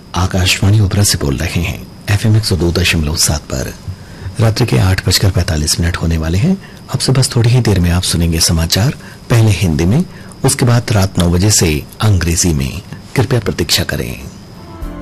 आकाशवाणी ओबरा से बोल रहे हैं। FM 102.7 पर रात्रि के 8:45 होने वाले हैं। अब से बस थोड़ी ही देर में आप सुनेंगे समाचार, पहले हिंदी में, उसके बाद रात 9 बजे से अंग्रेजी में। कृपया प्रतीक्षा करें।